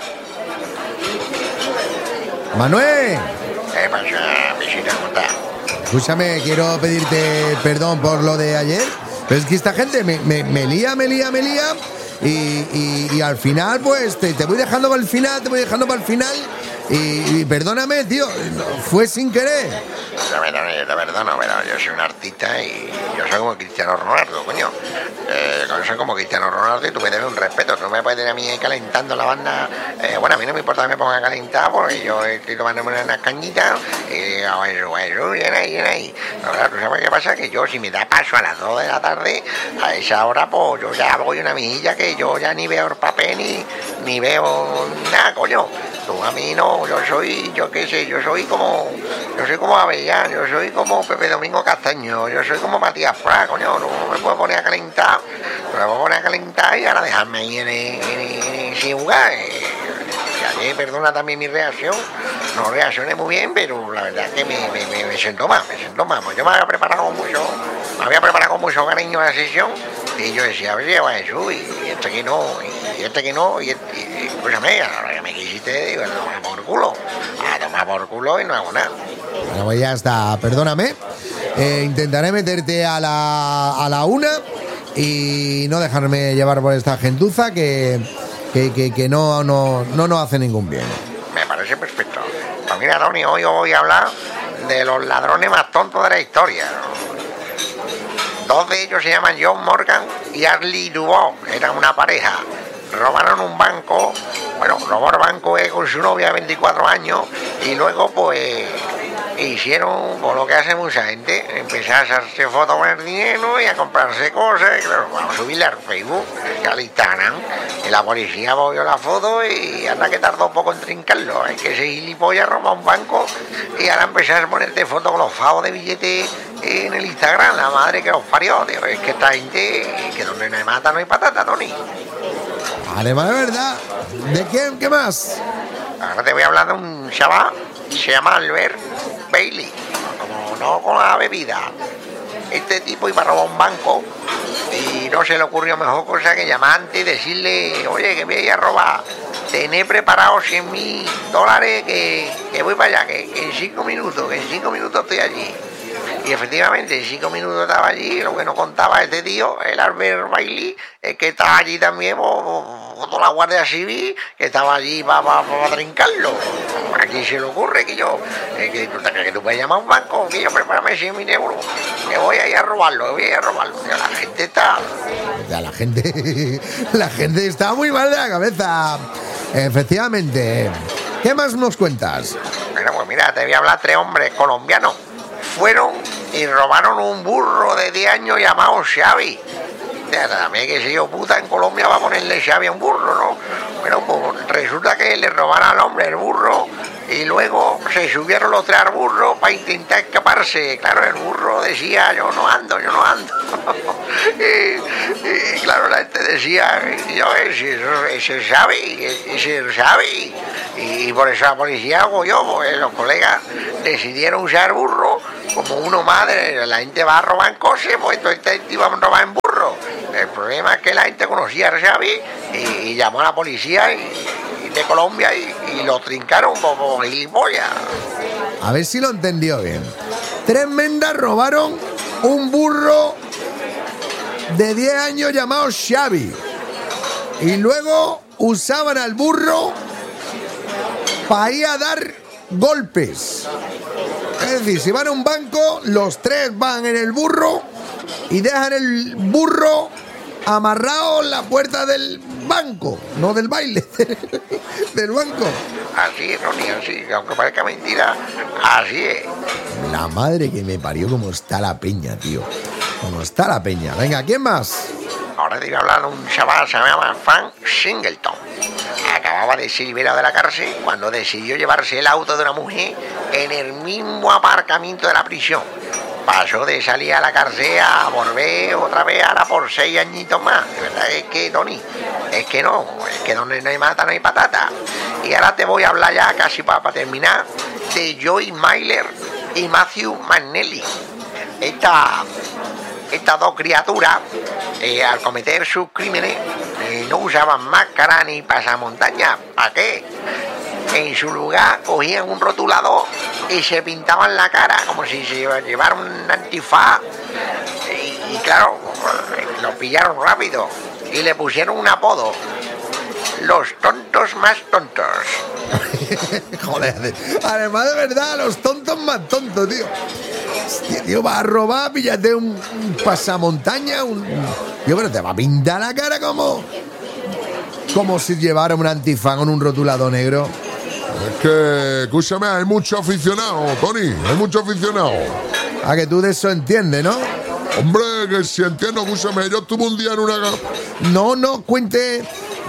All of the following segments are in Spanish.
Manuel. ¿Qué pasa, visita? ¿Cómo está? Escúchame, quiero pedirte perdón por lo de ayer, pero es que esta gente me lía y al final pues te voy dejando para el final, y perdóname, tío, fue sin querer. Yo te perdono, pero yo soy un artista y yo soy como Cristiano Ronaldo, coño. Yo soy como Cristiano Ronaldo y tú me debes un respeto. Tú no me puedes tener a mí calentando la banda. Bueno, a mí no me importa que me pongan a calentar porque yo estoy tomándome unas cañitas y viene ahí. Pero claro, ¿tú sabes qué pasa? Que yo, si me da paso a las 2 de la tarde, a esa hora, pues yo ya voy una mijilla que yo ya ni veo el papel ni veo nada, coño. Tú a mí no, yo soy como Avellán, yo soy como Pepe Domingo Castaño, yo soy como Matías Prat, coño, no me puedo poner a calentar, y ahora dejarme ahí sin jugar. Ayer, perdona también mi reacción, no reaccioné muy bien, pero la verdad es que me siento mal, pues yo me había preparado con mucho cariño a la sesión, y yo decía, a ver si va a Jesús, y este que no, y escúchame, ahora que me quisiste, digo, a tomar por culo y no hago nada. Bueno, pues ya está, perdóname. Intentaré meterte a la 1 y no dejarme llevar por esta gentuza que no nos hace ningún bien. Me parece perfecto. Pues mira, Tony, hoy os voy a hablar de los ladrones más tontos de la historia. Dos de ellos se llaman John Morgan y Arlie Dubois. Eran una pareja. Robaron un banco. Bueno, robó el banco con su novia de 24 años y luego pues hicieron por lo que hace mucha gente, empezar a hacerse fotos con el dinero y a comprarse cosas, y claro, vamos a subirle al Facebook y al Instagram, y la policía vio la foto y anda que tardó un poco en trincarlo. Es que ese gilipollas roba un banco y ahora empezar a ponerte fotos con los favos de billetes en el Instagram, la madre que los parió, tío. Es que esta gente, que donde no hay mata no hay patata, Tony. Además, de verdad, ¿de quién? ¿Qué más? Ahora te voy a hablar de un chaval, se llama Albert Bailey, como no con la bebida. Este tipo iba a robar un banco y no se le ocurrió mejor cosa que llamar antes y decirle, oye, que voy a robar, tener preparado $100,000 que voy para allá, que en 5 minutos estoy allí. Y efectivamente, en 5 minutos estaba allí. Lo que no contaba este tío, el Albert Bailey, es que estaba allí también con toda la Guardia Civil, que estaba allí para trincarlo. ¿A quién se le ocurre que que tú puedes llamar a un banco, que yo prepárame 100,000 euros, que voy a ir a robarlo, Tío, la gente está... Ya, la gente está muy mal de la cabeza. Efectivamente. ¿Qué más nos cuentas? Bueno, pues mira, te voy a hablar 3 hombres colombianos. Fueron y robaron un burro de 10 años llamado Xavi. También que si yo puta en Colombia va a ponerle Xavi a un burro, ¿no? Bueno, pues resulta que le robaron al hombre el burro y luego se subieron los 3 al burro para intentar escaparse. Claro, el burro decía, yo no ando. y claro, la gente decía, ese es Xavi. Y por eso la policía hago yo, porque los colegas decidieron usar burro como uno madre. La gente va a robar cosas, pues todo este iba a robar en burro. El problema es que la gente conocía a Xavi y llamó a la policía de Colombia y lo trincaron como gilipollas. A ver si lo entendió bien. 3 mendas robaron un burro de 10 años llamado Xavi y luego usaban al burro para ir a dar golpes. Es decir, si van a un banco, los 3 van en el burro y dejan el burro amarrado en la puerta del banco, no del baile, del banco. Así es, Ronnie, así, aunque parezca mentira, así es. La madre que me parió, como está la peña, tío. Como está la peña. Venga, ¿quién más? Ahora te iba a hablar de un chaval, se llama Frank Singleton. Acababa de ser liberado de la cárcel cuando decidió llevarse el auto de una mujer en el mismo aparcamiento de la prisión. Pasó de salir a la cárcel a volver otra vez ahora por 6 añitos más. De verdad es que, Tony, es que donde no hay mata no hay patata. Y ahora te voy a hablar ya casi para terminar de Joy Myler y Matthew McNally. Estas 2 criaturas, al cometer sus crímenes, no usaban máscara ni pasamontañas. ¿Para qué? En su lugar cogían un rotulador y se pintaban la cara como si se llevara un antifaz. Y claro, lo pillaron rápido y le pusieron un apodo: los tontos más tontos. Joder, además de verdad, los tontos más tontos, tío. Hostia, tío, vas a robar, píllate un pasamontaña, Tío, pero te va a pintar la cara como si llevara un antifaz con un rotulador negro. Es que, escúchame, hay mucho aficionado, Tony, hay mucho aficionado. A que tú de eso entiendes, ¿no? Hombre, que si entiendo, escúchame, yo estuve un día en una... No, cuente...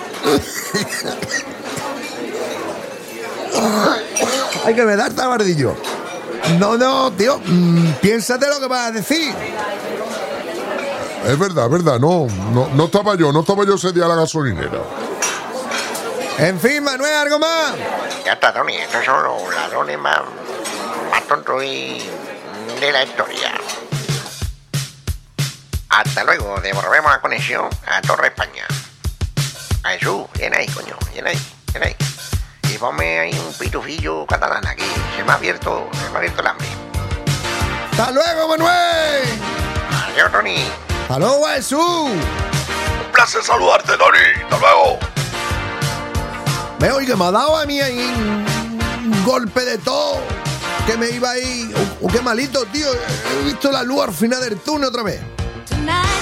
Hay que me da tabardillo. No, tío, piénsate lo que vas a decir. Es verdad, no estaba yo ese día a la gasolinera. En fin, Manuel, ¿algo más? Ya está, Tony, estos son los ladrones más tontos de la historia. Hasta luego, devolvemos la conexión a Torre España. A Jesús, viene ahí, coño, viene ahí. Y ponme ahí un pitufillo catalán aquí. Se me ha abierto el hambre. ¡Hasta luego, Manuel! Adiós, Tony. ¡Hasta luego, Jesús! Un placer saludarte, Tony. Hasta luego. Oye, que me ha dado a mí ahí un golpe de todo. Que me iba ahí... qué malito, tío. He visto la luz al final del túnel otra vez.